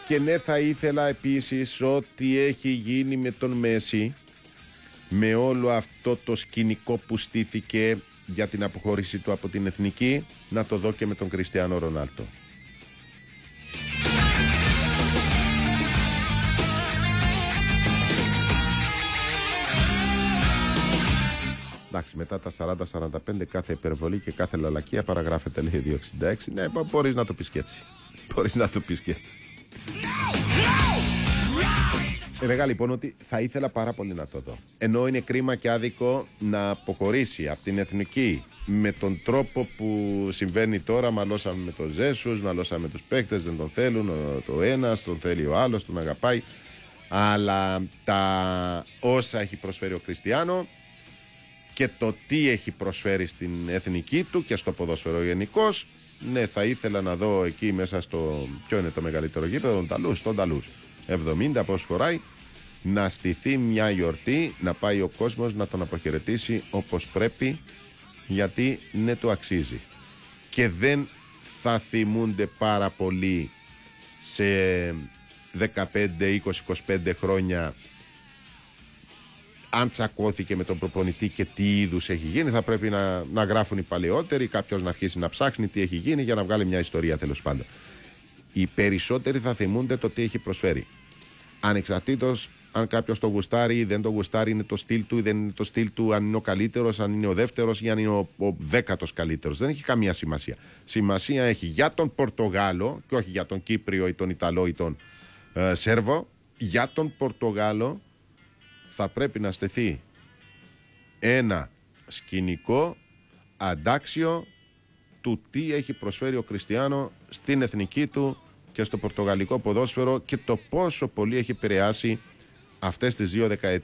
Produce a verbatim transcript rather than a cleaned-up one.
Και ναι, θα ήθελα επίσης ό,τι έχει γίνει με τον Μέση, με όλο αυτό το σκηνικό που στήθηκε για την αποχώρηση του από την εθνική, να το δω και με τον Κριστιάνο Ρονάλντο. Εντάξει, μετά τα σαράντα σαράντα πέντε κάθε υπερβολή και κάθε λαλακία παραγράφεται, λέει δύο εξήντα έξι. Ναι, μπορείς να το πεις και έτσι. Μπορείς να το πεις και έτσι. Έλεγα λοιπόν ότι θα ήθελα πάρα πολύ να το δω. Ενώ είναι κρίμα και άδικο να αποχωρήσει από την εθνική με τον τρόπο που συμβαίνει τώρα. Μαλώσαμε με τον Ζέσους, μαλώσαμε με τους παίκτες, δεν τον θέλουν. Το ένας, τον θέλει ο άλλος, τον αγαπάει. Αλλά τα όσα έχει προσφέρει ο Κριστιάνο και το τι έχει προσφέρει στην εθνική του και στο ποδόσφαιρο γενικώς, ναι, θα ήθελα να δω εκεί μέσα στο. Ποιο είναι το μεγαλύτερο γήπεδο, τον Ταλούς, τον Ταλούς. εβδομήντα πώς χωράει, να στηθεί μια γιορτή, να πάει ο κόσμος να τον αποχαιρετήσει όπως πρέπει, γιατί ναι, το αξίζει. Και δεν θα θυμούνται πάρα πολύ σε δεκαπέντε, είκοσι, είκοσι πέντε χρόνια αν τσακώθηκε με τον προπονητή και τι είδους έχει γίνει. Θα πρέπει να, να γράφουν οι παλαιότεροι, κάποιος να αρχίσει να ψάχνει τι έχει γίνει για να βγάλει μια ιστορία, τέλος πάντων. Οι περισσότεροι θα θυμούνται το τι έχει προσφέρει. Ανεξαρτήτως αν κάποιος το γουστάρει ή δεν το γουστάρει, είναι το στυλ του ή δεν είναι το στυλ του, αν είναι ο καλύτερος, αν είναι ο δεύτερος ή αν είναι ο, ο δέκατος καλύτερος. Δεν έχει καμία σημασία. Σημασία έχει για τον Πορτογάλο και όχι για τον Κύπριο ή τον Ιταλό ή τον ε, Σέρβο. Για τον Πορτογάλο θα πρέπει να στεθεί ένα σκηνικό αντάξιο του τι έχει προσφέρει ο Κριστιάνο στην εθνική του και στο πορτογαλικό ποδόσφαιρο και το πόσο πολύ έχει επηρεάσει αυτές τις δύο δεκαετίες